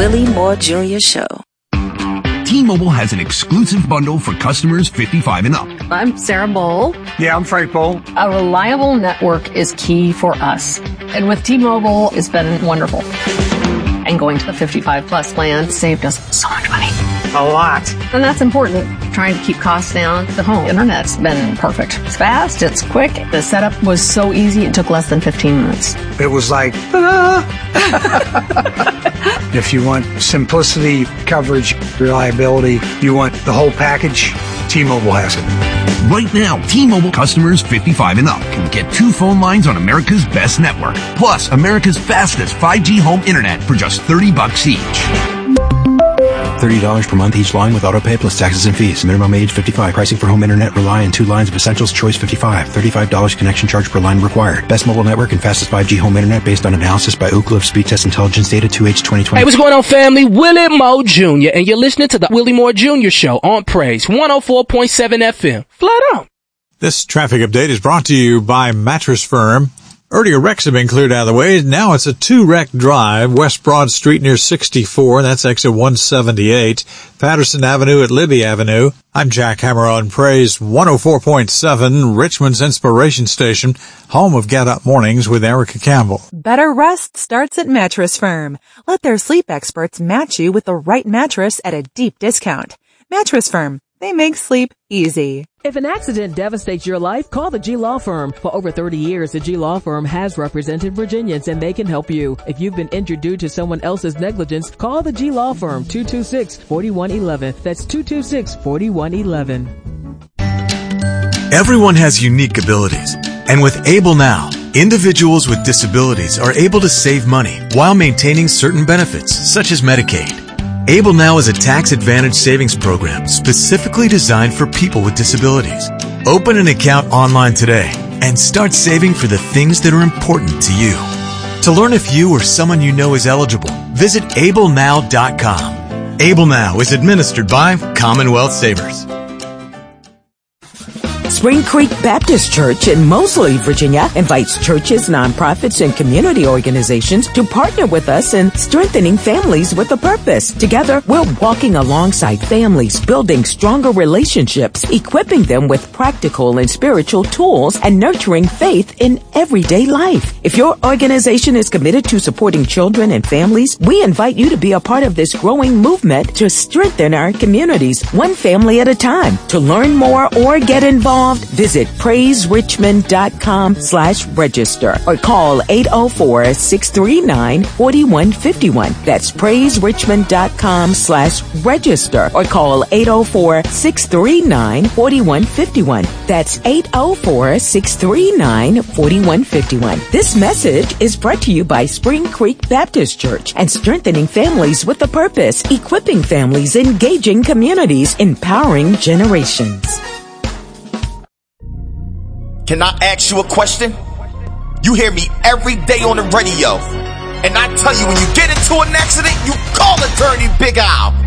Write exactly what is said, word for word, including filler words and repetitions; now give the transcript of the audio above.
Willie Moore Junior Show. T-Mobile has an exclusive bundle for customers fifty-five and up. I'm Sarah Bowl. Yeah, I'm Frank Bowl. A reliable network is key for us. And with T-Mobile, it's been wonderful. And going to the fifty-five plus plan saved us so much money. A lot. And that's important. Trying to keep costs down. The home internet's been perfect. It's fast, it's quick. The setup was so easy, it took less than fifteen minutes. It was like, ta-da! If you want simplicity, coverage, reliability, you want the whole package, T-Mobile has it. Right now, T-Mobile customers fifty-five and up can get two phone lines on America's best network, plus America's fastest five G home internet for just thirty bucks each. thirty dollars per month each line with auto pay plus taxes and fees. Minimum age fifty-five. Pricing for home internet rely on two lines of Essentials Choice fifty-five. thirty-five dollars connection charge per line required. Best mobile network and fastest five G home internet based on analysis by Ookla of Speed Test Intelligence Data two H twenty twenty. Hey, what's going on, family? Willie Moore Junior And you're listening to the Willie Moore Junior Show on Praise one oh four point seven F M. Flat out. This traffic update is brought to you by Mattress Firm. Earlier wrecks have been cleared out of the way. Now it's a two-wreck drive, West Broad Street near sixty-four. That's exit one seventy-eight. Patterson Avenue at Libby Avenue. I'm Jack Hammer on Praise one oh four point seven, Richmond's Inspiration Station, home of Get Up Mornings with Erica Campbell. Better rest starts at Mattress Firm. Let their sleep experts match you with the right mattress at a deep discount. Mattress Firm. They make sleep easy. If an accident devastates your life, call the G Law Firm. For over thirty years, the G Law Firm has represented Virginians, and they can help you. If you've been injured due to someone else's negligence, call the G Law Firm, two two six, four one one one. That's two two six, four one one one. Everyone has unique abilities. And with Able Now, individuals with disabilities are able to save money while maintaining certain benefits, such as Medicaid. Able Now is a tax-advantaged savings program specifically designed for people with disabilities. Open an account online today and start saving for the things that are important to you. To learn if you or someone you know is eligible, visit able now dot com. Able Now is administered by Commonwealth Savers. Spring Creek Baptist Church in Moseley, Virginia invites churches, nonprofits, and community organizations to partner with us in strengthening families with a purpose. Together, we're walking alongside families, building stronger relationships, equipping them with practical and spiritual tools, and nurturing faith in everyday life. If your organization is committed to supporting children and families, we invite you to be a part of this growing movement to strengthen our communities, one family at a time. To learn more or get involved, visit praise richmond dot com slash register or call eight oh four, six three nine, four one five one. That's praise richmond dot com slash register or call eight oh four, six three nine, four one five one. That's eight oh four, six three nine, four one five one. This message is brought to you by Spring Creek Baptist Church and strengthening families with a purpose, equipping families, engaging communities, empowering generations. Can I ask you a question? You hear me every day on the radio, and I tell you, when you get into an accident, you call attorney Big Al.